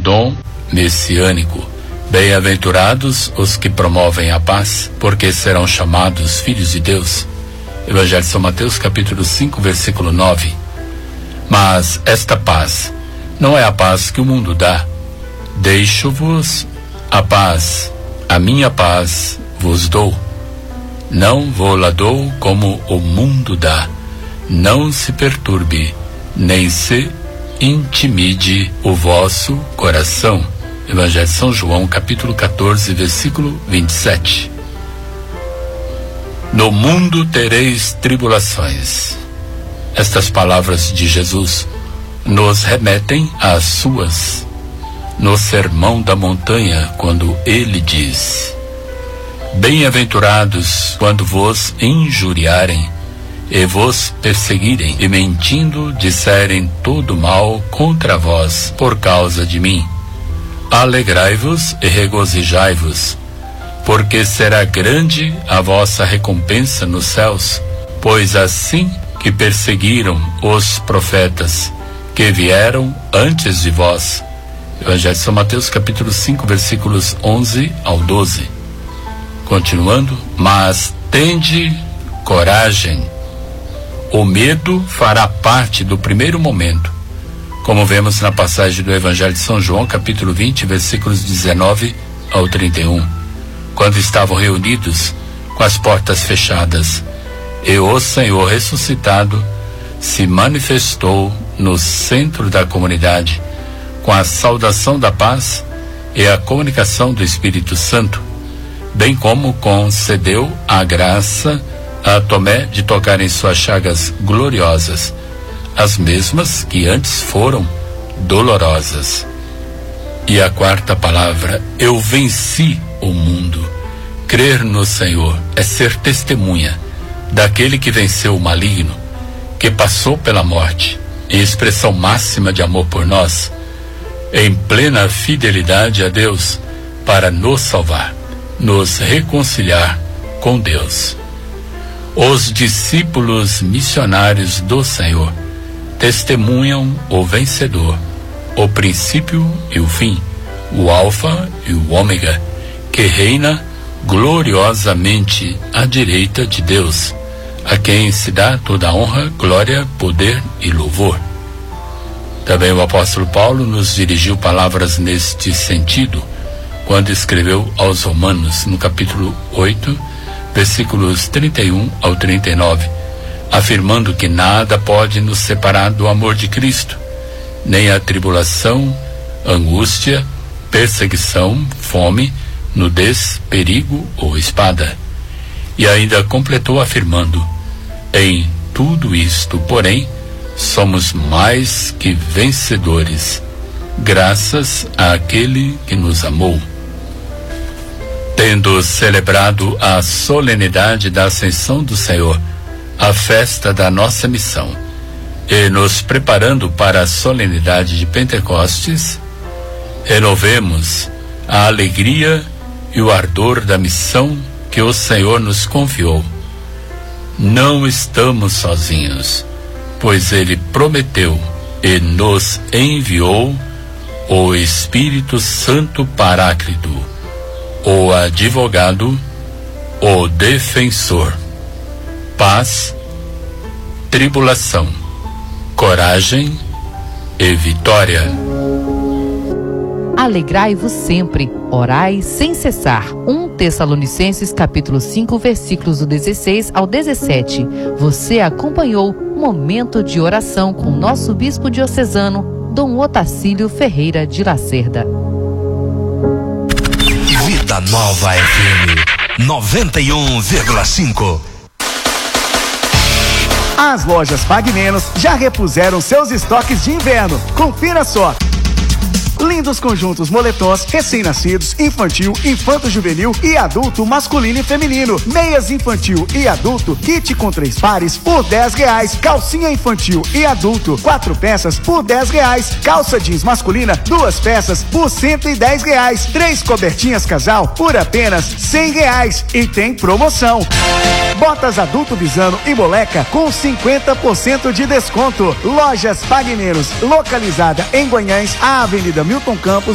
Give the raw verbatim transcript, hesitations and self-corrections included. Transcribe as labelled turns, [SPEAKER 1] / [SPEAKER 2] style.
[SPEAKER 1] dom messiânico. Bem-aventurados os que promovem a paz, porque serão chamados filhos de Deus. Evangelho de São Mateus, capítulo cinco, versículo nove. Mas esta paz não é a paz que o mundo dá. Deixo-vos a paz, a minha paz vos dou. Não vou-la dou como o mundo dá. Não se perturbe, nem se intimide o vosso coração. Evangelho de São João, capítulo quatorze, versículo vinte e sete. No mundo tereis tribulações. Estas palavras de Jesus nos remetem às suas, no Sermão da Montanha, quando ele diz: Bem-aventurados quando vos injuriarem e vos perseguirem, e mentindo disserem todo mal contra vós por causa de mim. Alegrai-vos e regozijai-vos, porque será grande a vossa recompensa nos céus, pois assim que perseguiram os profetas que vieram antes de vós. Evangelho de São Mateus, capítulo cinco, versículos onze ao doze. Continuando, mas tende coragem. O medo fará parte do primeiro momento, como vemos na passagem do Evangelho de São João, capítulo vinte, versículos dezenove ao trinta e um, quando estavam reunidos com as portas fechadas, e o Senhor ressuscitado se manifestou no centro da comunidade, com a saudação da paz e a comunicação do Espírito Santo, bem como concedeu a graça a Tomé de tocar em suas chagas gloriosas, as mesmas que antes foram dolorosas. E a quarta palavra: eu venci o mundo. Crer no Senhor é ser testemunha daquele que venceu o maligno, que passou pela morte, em expressão máxima de amor por nós, em plena fidelidade a Deus, para nos salvar, nos reconciliar com Deus. Os discípulos missionários do Senhor testemunham o vencedor, o princípio e o fim, o alfa e o ômega, que reina gloriosamente à direita de Deus, a quem se dá toda a honra, glória, poder e louvor. Também o apóstolo Paulo nos dirigiu palavras neste sentido, quando escreveu aos Romanos, no capítulo oito, versículos trinta e um ao trinta e nove, afirmando que nada pode nos separar do amor de Cristo, nem a tribulação, angústia, perseguição, fome, nudez, perigo ou espada. E ainda completou afirmando: em tudo isto, porém, somos mais que vencedores, graças àquele que nos amou. Tendo celebrado a solenidade da Ascensão do Senhor, a festa da nossa missão, e nos preparando para a solenidade de Pentecostes, renovemos a alegria e o ardor da missão que o Senhor nos confiou. Não estamos sozinhos, pois Ele prometeu e nos enviou o Espírito Santo Paráclito, o advogado, o defensor. Paz, tribulação, coragem e vitória.
[SPEAKER 2] Alegrai-vos sempre, orai sem cessar. um Tessalonicenses capítulo cinco, versículos do dezesseis ao dezessete. Você acompanhou Momento de Oração com nosso bispo diocesano, Dom Otacílio Ferreira de Lacerda.
[SPEAKER 3] Vida Nova F M noventa e um vírgula cinco.
[SPEAKER 4] As lojas Pague Menos já repuseram seus estoques de inverno. Confira só. Lindos conjuntos moletons, recém-nascidos, infantil, infanto-juvenil e adulto masculino e feminino. Meias infantil e adulto, kit com três pares por dez reais. Calcinha infantil e adulto, quatro peças por dez reais. Calça jeans masculina, duas peças por cento e dez reais. Três cobertinhas casal por apenas cem reais. E tem promoção. Botas adulto Visano e moleca com cinquenta por cento de desconto. Lojas Pague Menos, localizada em Guanhães, a Avenida Milton Campos,